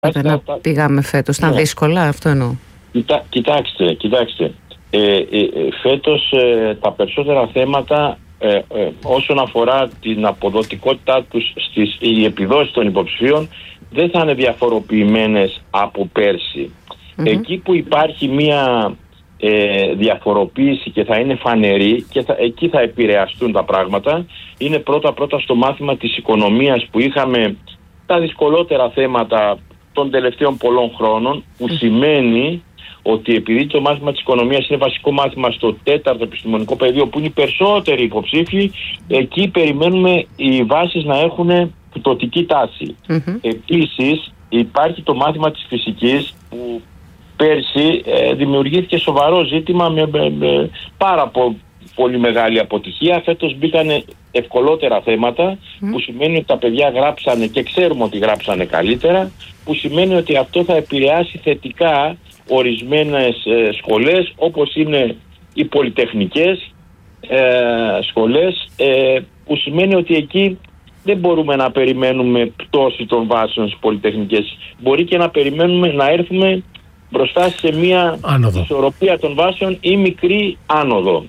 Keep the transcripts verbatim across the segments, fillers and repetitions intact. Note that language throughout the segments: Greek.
Δεν πήγαμε φέτος, ήταν ναι. δύσκολα, αυτό εννοώ. Κοιτά, κοιτάξτε, κοιτάξτε. Ε, ε, φέτος ε, τα περισσότερα θέματα ε, ε, όσον αφορά την αποδοτικότητά τους στις οι επιδόσεις των υποψηφίων δεν θα είναι διαφοροποιημένες από πέρσι. Mm-hmm. Εκεί που υπάρχει μία ε, διαφοροποίηση και θα είναι φανερή και θα, εκεί θα επηρεαστούν τα πράγματα είναι πρώτα-πρώτα στο μάθημα της οικονομίας που είχαμε τα δυσκολότερα θέματα των τελευταίων πολλών χρόνων, που mm. σημαίνει ότι επειδή το μάθημα της οικονομίας είναι βασικό μάθημα στο τέταρτο επιστημονικό πεδίο που είναι οι περισσότεροι υποψήφοι, εκεί περιμένουμε οι βάσεις να έχουν πτωτική τάση. Mm-hmm. Επίσης υπάρχει το μάθημα της φυσικής που πέρσι ε, δημιουργήθηκε σοβαρό ζήτημα με, με, με πάρα πο, πολύ μεγάλη αποτυχία. Φέτος μπήκανε ευκολότερα θέματα, mm. που σημαίνει ότι τα παιδιά γράψανε και ξέρουμε ότι γράψανε καλύτερα, που σημαίνει ότι αυτό θα επηρεάσει θετικά ορισμένες ε, σχολές όπως είναι οι πολυτεχνικές ε, σχολές, ε, που σημαίνει ότι εκεί δεν μπορούμε να περιμένουμε πτώση των βάσεων στις πολυτεχνικές. Μπορεί και να περιμένουμε να έρθουμε μπροστά σε μια άνοδο. Ισορροπία των βάσεων ή μικρή άνοδο.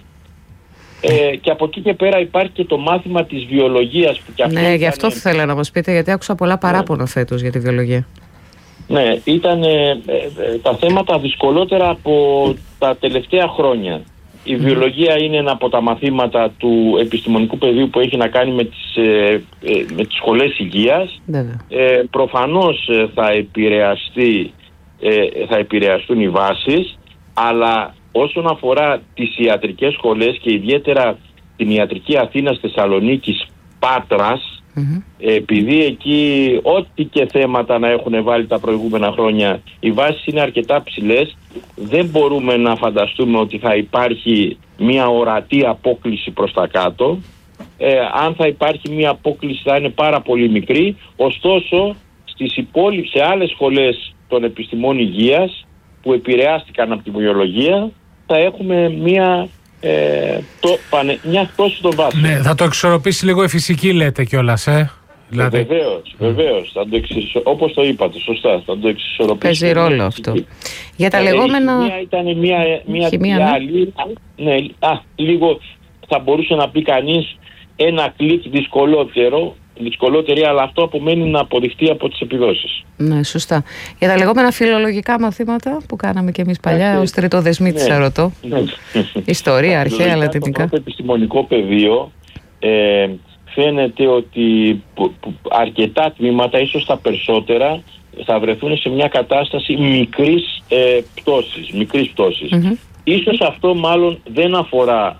Ε, και από εκεί και πέρα υπάρχει και το μάθημα της βιολογίας που και αυτό. Ναι, γι' αυτό θέλω να μας πείτε, γιατί άκουσα πολλά παράπονα ναι. φέτος για τη βιολογία. Ναι, ήταν ε, ε, τα θέματα δυσκολότερα από τα τελευταία χρόνια. Η mm. βιολογία είναι ένα από τα μαθήματα του επιστημονικού πεδίου που έχει να κάνει με τις, ε, ε, με τις σχολές υγείας. Ε, προφανώς ε, θα, επηρεαστεί, ε, θα επηρεαστούν οι βάσεις, αλλά όσον αφορά τις ιατρικές σχολές και ιδιαίτερα την Ιατρική Αθήνας, Θεσσαλονίκης, Πάτρας, mm-hmm. επειδή εκεί ό,τι και θέματα να έχουν βάλει τα προηγούμενα χρόνια, οι βάσεις είναι αρκετά ψηλές, δεν μπορούμε να φανταστούμε ότι θα υπάρχει μια ορατή απόκλιση προς τα κάτω. Ε, αν θα υπάρχει μια απόκλιση θα είναι πάρα πολύ μικρή, ωστόσο στις υπόλοιπες, σε άλλες σχολές των επιστημών υγείας που επηρεάστηκαν από τη βιολογία, θα έχουμε μια, ε, το, πανε, μια πτώση των βάσεων. Ναι, θα το εξορροπήσει λίγο η φυσική, λέτε κιόλας, ε. Δηλαδή... Βεβαίως, βεβαίως. Θα το εξισο... Όπως το είπατε, σωστά, θα το εξισορροπήσει. Παίζει ρόλο αυτό. Για τα ε, λεγόμενα... Η χημεία ήταν μια, μια χημεία, ναι. άλλη, ναι, α, λίγο θα μπορούσε να πει κανείς ένα κλικ δυσκολότερο, δυσκολότερη, αλλά αυτό απομένει να αποδειχτεί από τις επιδόσεις. Ναι, σωστά. Για τα λεγόμενα φιλολογικά μαθήματα που κάναμε και εμείς παλιά, ως τριτοδεσμίτης, ναι, ρωτώ. Ναι. Ιστορία, αρχαία, λατινικά. Στο επιστημονικό πεδίο ε, φαίνεται ότι αρκετά τμήματα, ίσως τα περισσότερα, θα βρεθούν σε μια κατάσταση μικρής ε, πτώσης, μικρής πτώσης. Mm-hmm. Ίσως αυτό μάλλον δεν αφορά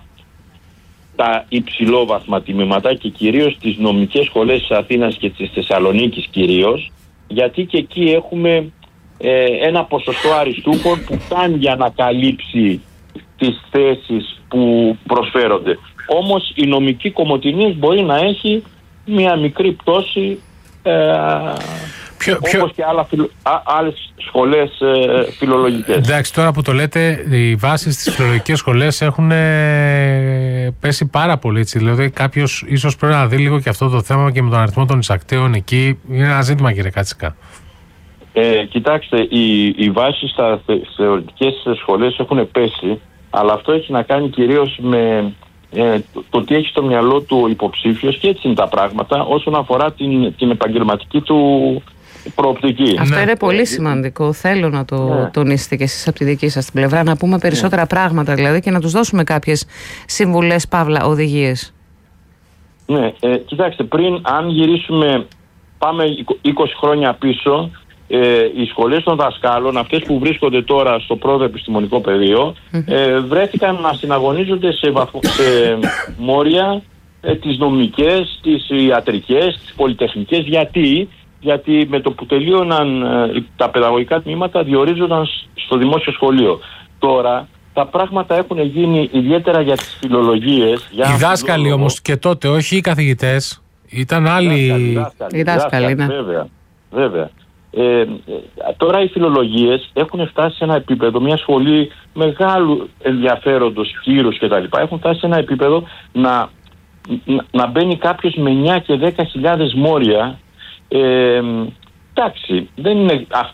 τα υψηλόβαθμα τμήματα και κυρίως τις νομικές σχολές της Αθήνας και της Θεσσαλονίκης κυρίως, γιατί και εκεί έχουμε ε, ένα ποσοστό αριστούχων που φτάνει για να καλύψει τις θέσεις που προσφέρονται. Όμως η νομική Κομοτηνής μπορεί να έχει μια μικρή πτώση ε, Ποιο, όπως ποιο... και άλλα φιλο... Α, άλλες σχολές ε, φιλολογικές. Εντάξει, τώρα που το λέτε, οι βάσεις στις φιλολογικές σχολές έχουν ε, πέσει πάρα πολύ. Έτσι. Δηλαδή κάποιος ίσως πρέπει να δει λίγο και αυτό το θέμα και με τον αριθμό των εισακτέων εκεί. Είναι ένα ζήτημα, κύριε Κάτσικα. Ε, κοιτάξτε, οι, οι βάσεις στα θε, θεωρητικές σχολές έχουν πέσει, αλλά αυτό έχει να κάνει κυρίως με ε, το, το τι έχει στο μυαλό του ο υποψήφιος, και έτσι είναι τα πράγματα όσον αφορά την, την επαγγελματική του προοπτική. Αυτό ναι. είναι πολύ σημαντικό. Θέλω να το ναι. τονίσετε και εσείς από τη δική σας την πλευρά, να πούμε περισσότερα ναι. πράγματα δηλαδή και να τους δώσουμε κάποιες συμβουλές, παύλα, οδηγίες. Ναι, ε, κοιτάξτε, πριν αν γυρίσουμε, πάμε είκοσι χρόνια πίσω, ε, οι σχολές των δασκάλων, αυτές που βρίσκονται τώρα στο πρώτο επιστημονικό πεδίο, mm-hmm. ε, βρέθηκαν να συναγωνίζονται σε, βαθο, σε μόρια ε, τις νομικές, τις ιατρικές, τις πολυτεχνικές. Γιατί γιατί με το που τελείωναν ε, τα παιδαγωγικά τμήματα διορίζονταν στο δημόσιο σχολείο. Τώρα τα πράγματα έχουν γίνει ιδιαίτερα για τις φιλολογίες. Για οι δάσκαλοι φιλόλογο. Όμως και τότε, όχι οι καθηγητές, ήταν άλλοι... Οι δάσκαλοι, οι δάσκαλοι, ναι. Βέβαια, βέβαια. Ε, ε, τώρα οι φιλολογίες έχουν φτάσει σε ένα επίπεδο, μια σχολή μεγάλου ενδιαφέροντος, κύρους κτλ. Έχουν φτάσει σε ένα επίπεδο να, να, να μπαίνει κάποιος με εννιά και δέκα χιλιάδες μόρια, Ε, Εντάξει, δεν είναι,